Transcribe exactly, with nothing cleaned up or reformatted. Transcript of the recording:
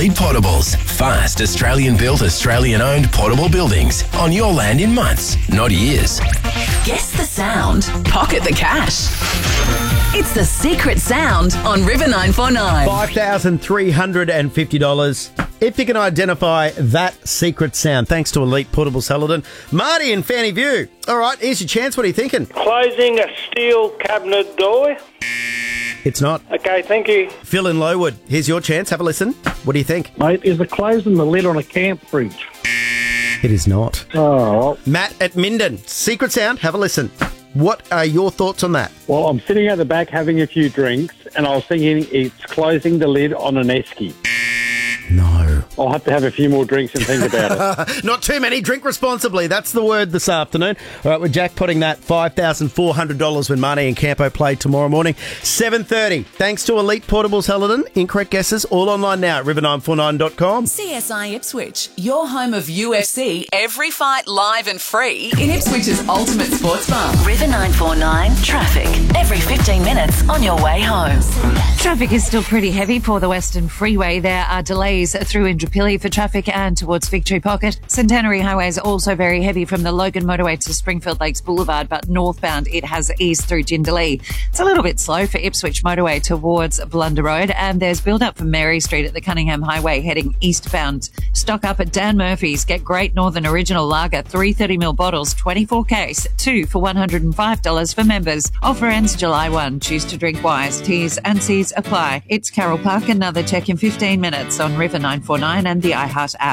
Elite Portables. Fast, Australian-built, Australian-owned portable buildings on your land in months, not years. Guess the sound. Pocket the cash. It's the secret sound on River nine four nine. five thousand three hundred fifty dollars. If you can identify that secret sound, thanks to Elite Portable Saladin. Marty in Fanny View. All right, here's your chance. What are you thinking? Closing a steel cabinet door. It's not. Okay, thank you. Phil in Lowood. Here's your chance. Have a listen. What do you think? Mate, is it closing the lid on a camp fridge? It is not. Oh, Matt at Minden. Secret sound. Have a listen. What are your thoughts on that? well, I'm sitting at the back having a few drinks, and I was thinking it's closing the lid on an esky. No. I'll have to have a few more drinks and think about it. Not too many. Drink responsibly. That's the word this afternoon. All right, we're jackpotting that five thousand four hundred dollars when Marnie and Campo play tomorrow morning. seven thirty. Thanks to Elite Portable Saladin. Incorrect guesses all online now at river nine four nine dot com. C S I Ipswich, your home of U F C, every fight live and free in Ipswich's ultimate sports bar. River nine four nine traffic, every fifteen minutes on your way home. Traffic is still pretty heavy for the Western Freeway. There are delays through Indooroopilly for traffic and towards Victory Pocket. Centenary Highway is also very heavy from the Logan Motorway to Springfield Lakes Boulevard, but northbound it has eased through Jindalee. It's a little bit slow for Ipswich Motorway towards Blunder Road, and there's build-up for Mary Street at the Cunningham Highway heading eastbound. Stock up at Dan Murphy's. Get Great Northern Original Lager, three thirty mil bottles, twenty-four case, two for one hundred five dollars for members. Offer ends July first. Choose to drink wise. T's and C's apply. It's Carroll Park. Another check in fifteen minutes on River nine four nine and the iHeart app.